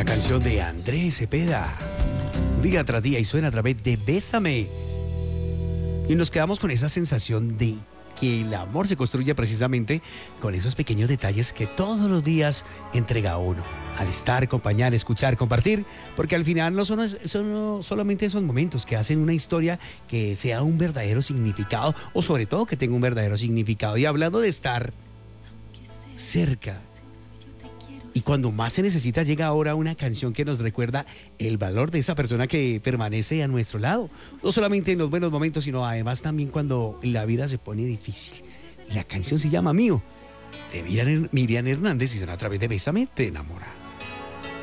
canción de Andrés Cepeda, día tras día, y suena a través de Bésame. Y nos quedamos con esa sensación de que el amor se construye precisamente con esos pequeños detalles que todos los días entrega uno. Al estar, acompañar, escuchar, compartir, porque al final no son solamente esos momentos que hacen una historia que sea un verdadero significado, o sobre todo que tenga un verdadero significado. Y hablando de estar cerca, y cuando más se necesita, llega ahora una canción que nos recuerda el valor de esa persona que permanece a nuestro lado. No solamente en los buenos momentos, sino además también cuando la vida se pone difícil. Y la canción se llama Mío, de Miriam Hernández, y será a través de Bésame, te enamora.